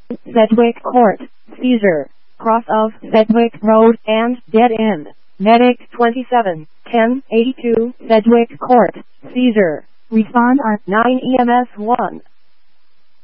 Sedgwick Court, seizure, cross of Sedgwick Road and dead end. Medic 27, 1082 Sedgwick Court, seizure. Respond on 9 EMS 1.